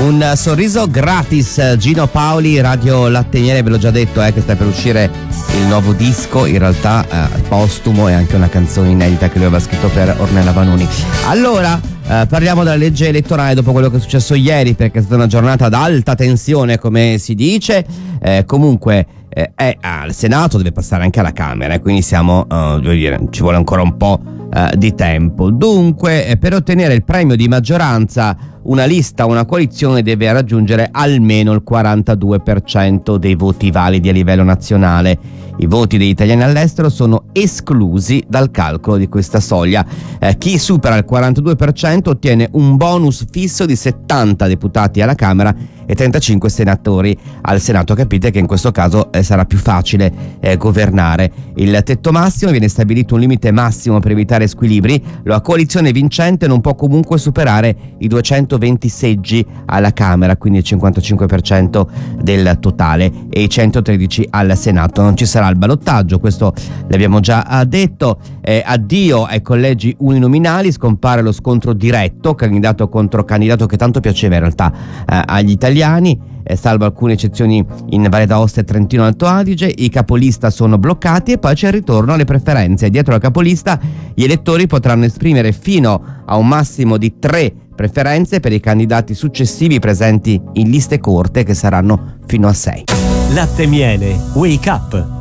Un sorriso gratis, Gino Paoli, Radio Latte e Miele, ve l'ho già detto che sta per uscire il nuovo disco, in realtà postumo, e anche una canzone inedita che lui aveva scritto per Ornella Vanoni. Allora, parliamo della legge elettorale dopo quello che è successo ieri, perché è stata una giornata ad alta tensione, come si dice. Comunque è al Senato, deve passare anche alla Camera, e quindi siamo, devo dire, ci vuole ancora un po' di tempo. Dunque, per ottenere il premio di maggioranza, una lista o una coalizione deve raggiungere almeno il 42% dei voti validi a livello nazionale. I voti degli italiani all'estero sono esclusi dal calcolo di questa soglia. Chi supera il 42% ottiene un bonus fisso di 70 deputati alla Camera e 35 senatori al Senato. Capite che in questo caso sarà più facile governare. Il tetto massimo, viene stabilito un limite massimo per evitare squilibri. La coalizione vincente non può comunque superare i 220 seggi alla Camera, quindi il 55% del totale, e i 113 al Senato. Non ci sarà il ballottaggio, questo l'abbiamo già detto. Addio ai collegi uninominali, scompare lo scontro diretto, candidato contro candidato, che tanto piaceva in realtà agli italiani, salvo alcune eccezioni in Valle d'Aosta e Trentino Alto Adige. I capolista sono bloccati e poi c'è il ritorno alle preferenze. Dietro la capolista gli elettori potranno esprimere fino a un massimo di 3 preferenze per i candidati successivi presenti in liste corte, che saranno fino a 6. Latte e Miele, Wake Up.